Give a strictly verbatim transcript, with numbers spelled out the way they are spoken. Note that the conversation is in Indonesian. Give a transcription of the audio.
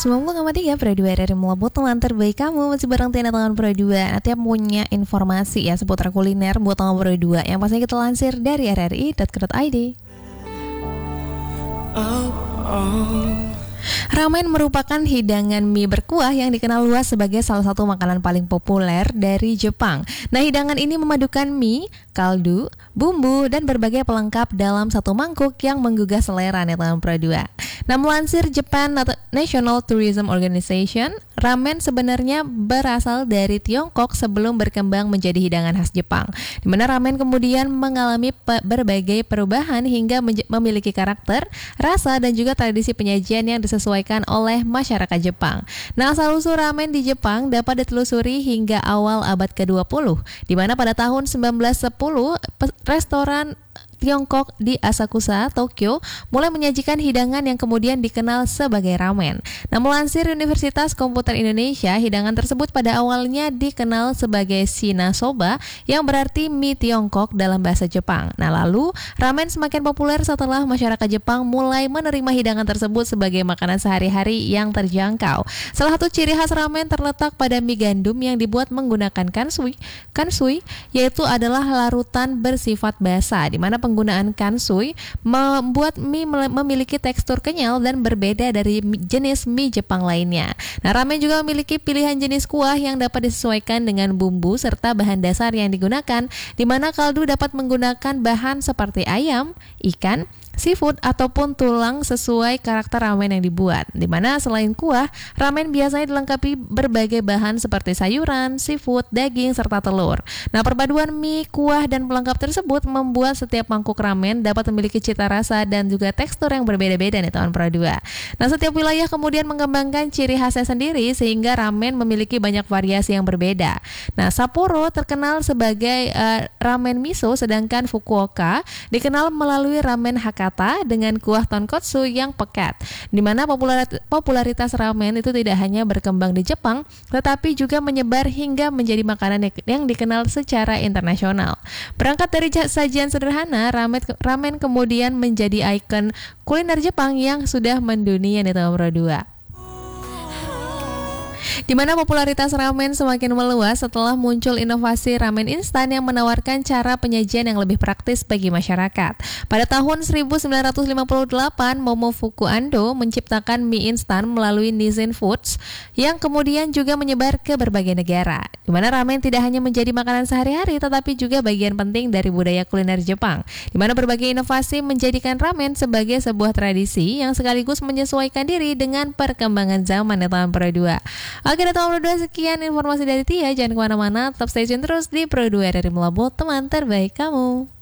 sembilan puluh koma tiga Pro dua dari Melabu, teman terbaik kamu. Masih bareng Tina tangan Pro dua. Nanti punya informasi ya seputar kuliner buat tangan Pro dua yang pastinya kita lansir dari r r i dot co dot i d. Oh, oh. Ramen merupakan hidangan mie berkuah yang dikenal luas sebagai salah satu makanan paling populer dari Jepang. Nah, hidangan ini memadukan mie, kaldu, bumbu, dan berbagai pelengkap dalam satu mangkuk yang menggugah selera nih teman Pro dua. Nah, melansir Japan National Tourism Organization, ramen sebenarnya berasal dari Tiongkok sebelum berkembang menjadi hidangan khas Jepang, di mana ramen kemudian mengalami pe- berbagai perubahan hingga menj- memiliki karakter, rasa, dan juga tradisi penyajian yang disesuaikan oleh masyarakat Jepang. Nah, asal-usul ramen di Jepang dapat ditelusuri hingga awal abad kedua puluh, di mana pada tahun sembilan belas sepuluh pe- restoran Tiongkok di Asakusa, Tokyo mulai menyajikan hidangan yang kemudian dikenal sebagai ramen. Nah, melansir Universitas Komputer Indonesia, hidangan tersebut pada awalnya dikenal sebagai shinasoba yang berarti mie Tiongkok dalam bahasa Jepang. Nah, lalu ramen semakin populer setelah masyarakat Jepang mulai menerima hidangan tersebut sebagai makanan sehari-hari yang terjangkau. Salah satu ciri khas ramen terletak pada mie gandum yang dibuat menggunakan kansui. Kansui yaitu adalah larutan bersifat basah, di mana penggunaan kansui membuat mie memiliki tekstur kenyal dan berbeda dari jenis mie Jepang lainnya. Nah, ramen juga memiliki pilihan jenis kuah yang dapat disesuaikan dengan bumbu serta bahan dasar yang digunakan, di mana kaldu dapat menggunakan bahan seperti ayam, ikan, seafood ataupun tulang sesuai karakter ramen yang dibuat. Di mana selain kuah, ramen biasanya dilengkapi berbagai bahan seperti sayuran, seafood, daging, serta telur. Nah, perpaduan mie, kuah, dan pelengkap tersebut membuat setiap mangkuk ramen dapat memiliki cita rasa dan juga tekstur yang berbeda-beda nih teman Pro dua. Nah, setiap wilayah kemudian mengembangkan ciri khasnya sendiri sehingga ramen memiliki banyak variasi yang berbeda. Nah, Sapporo terkenal sebagai uh, ramen miso, sedangkan Fukuoka dikenal melalui ramen Hakata dengan kuah tonkotsu yang pekat, di mana popularitas ramen itu tidak hanya berkembang di Jepang, tetapi juga menyebar hingga menjadi makanan yang dikenal secara internasional. Berangkat dari sajian sederhana, ramen, ramen kemudian menjadi ikon kuliner Jepang yang sudah mendunia nih teman Pro dua. Di mana popularitas ramen semakin meluas setelah muncul inovasi ramen instan yang menawarkan cara penyajian yang lebih praktis bagi masyarakat. Pada tahun seribu sembilan ratus lima puluh delapan, Momofuku Ando menciptakan mie instan melalui Nissin Foods yang kemudian juga menyebar ke berbagai negara. Di mana ramen tidak hanya menjadi makanan sehari-hari tetapi juga bagian penting dari budaya kuliner Jepang. Di mana berbagai inovasi menjadikan ramen sebagai sebuah tradisi yang sekaligus menyesuaikan diri dengan perkembangan zaman ya teman Pro dua. Oke, teman Pro dua, sekian informasi dari Tia. Jangan kemana-mana, tetap stay tune terus di Pro dua dari Melabu, teman terbaik kamu.